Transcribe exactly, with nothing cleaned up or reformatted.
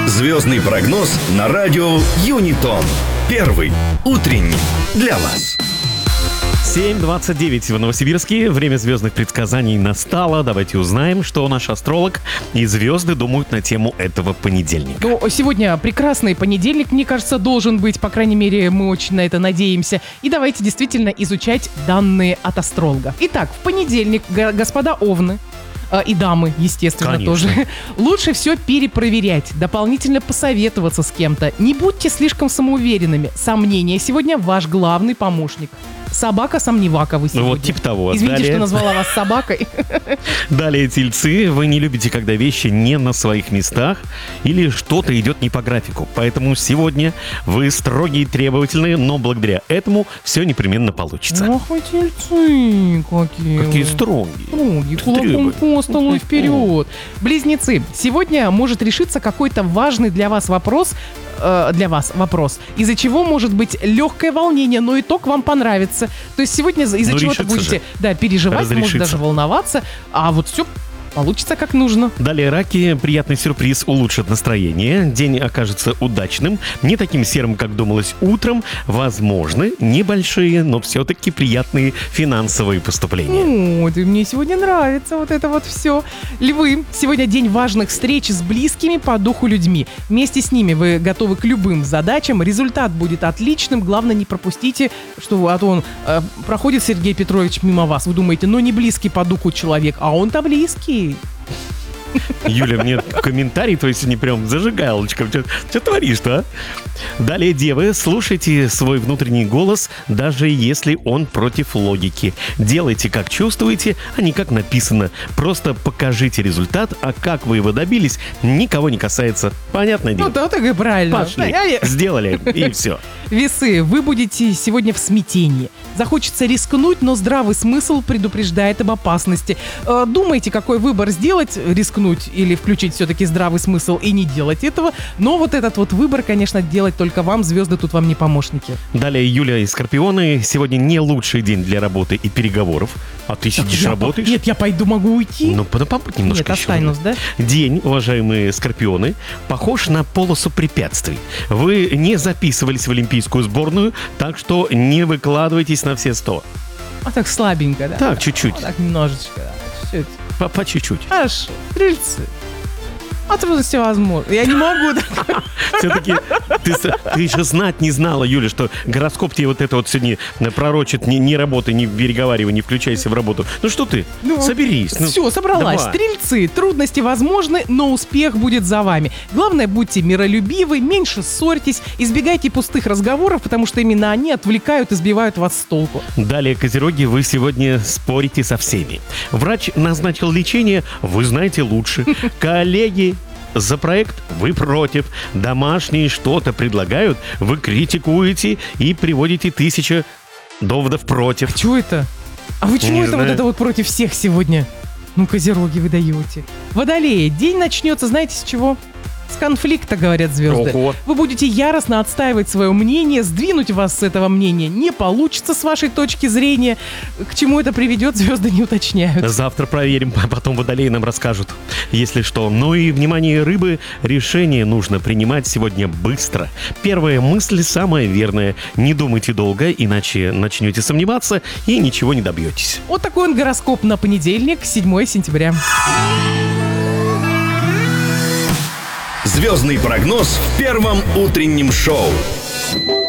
Звездный прогноз на радио Юнитон. Первый утренний для вас. семь двадцать девять в Новосибирске. Время звездных предсказаний настало. Давайте узнаем, что наш астролог и звезды думают на тему этого понедельника. Ну, сегодня прекрасный понедельник, мне кажется, должен быть. По крайней мере, мы очень на это надеемся. И давайте действительно изучать данные от астролога. Итак, в понедельник, г- господа овны, и дамы, естественно, Конечно. тоже. Лучше все перепроверять, дополнительно посоветоваться с кем-то. Не будьте слишком самоуверенными. Сомнения сегодня ваш главный помощник. Собака-сомневака вы сегодня. Ну вот типа того. Извините, Далее... что назвала вас собакой. Далее, тельцы, вы не любите, когда вещи не на своих местах или что-то идет не по графику. Поэтому сегодня вы строгие и требовательные, но благодаря этому все непременно получится. Ох, вы тельцы какие. Какие вы. строгие. Строгие, кулаком по столу и вперед. Близнецы, сегодня может решиться какой-то важный для вас вопрос, э, для вас вопрос, из-за чего может быть легкое волнение, но итог вам понравится. То есть сегодня из-за Ну, чего-то решится будете же. да, переживать, может Разрешится. даже волноваться, а вот все получится как нужно. Далее, раки, приятный сюрприз улучшит настроение. День окажется удачным, не таким серым, как думалось утром. Возможны небольшие, но все-таки приятные финансовые поступления. Вот, и мне сегодня нравится вот это вот все. Львы, сегодня день важных встреч с близкими по духу людьми. Вместе с ними вы готовы к любым задачам. Результат будет отличным. Главное, не пропустите, что а то он э, проходит, Сергей Петрович, мимо вас. Вы думаете, ну не близкий по духу человек, а он-то близкий. Юля, мне комментарий, то есть не прям зажигалочка. Что творишь-то, а? Далее, девы, слушайте свой внутренний голос, даже если он против логики. Делайте, как чувствуете, а не как написано. Просто покажите результат, а как вы его добились, никого не касается. Понятное дело? Ну, да, так и правильно. Пошли, Да, я- сделали, и все. Весы, вы будете сегодня в смятении. Захочется рискнуть, но здравый смысл предупреждает об опасности. Э, Думайте, какой выбор сделать, рискнуть или включить все-таки здравый смысл и не делать этого. Но вот этот вот выбор, конечно, делать только вам. Звезды тут вам не помощники. Далее, Юля и Скорпионы. Сегодня не лучший день для работы и переговоров. А ты сидишь, Я- работаешь? Нет, я пойду, могу уйти. Ну, под- побудь немножко Нет, еще. останусь, да? День, уважаемые скорпионы, похож на полосу препятствий. Вы не записывались в олимпийскую сборную, так что не выкладывайтесь на все сто. А так слабенько, да? Так, чуть-чуть. Вот так немножечко, да. Чуть-чуть. По, по чуть-чуть. Хорошо. Стрельцы. А трудности возможно. Я не могу так. Все-таки ты, с- ты же знать не знала, Юля, что гороскоп тебе вот это вот сегодня пророчит. Не, не работай, не переговаривай, не включайся в работу. Ну что ты? Ну, Соберись. ну, Все, собралась. давай. Стрельцы, трудности возможны, но успех будет за вами. Главное, будьте миролюбивы, меньше ссорьтесь, избегайте пустых разговоров, потому что именно они отвлекают и сбивают вас с толку. Далее, козероги, вы сегодня спорите со всеми. Врач назначил лечение, вы знаете лучше. Коллеги за проект, вы против. Домашние что-то предлагают, вы критикуете и приводите тысячу доводов против. Чего это? А вы чего Не это знаю. вот это вот против всех сегодня? Ну, козероги вы даете. Водолеи, день начнется, знаете, с чего? С конфликта, говорят звезды. Ого. Вы будете яростно отстаивать свое мнение, сдвинуть вас с этого мнения не получится с вашей точки зрения. К чему это приведет, звезды не уточняют. Завтра проверим, а потом водолеи нам расскажут, если что. Ну и, внимание, рыбы, решение нужно принимать сегодня быстро. Первая мысль самая верная. Не думайте долго, иначе начнете сомневаться и ничего не добьетесь. Вот такой он гороскоп на понедельник, седьмое сентября. Звездный прогноз в первом утреннем шоу.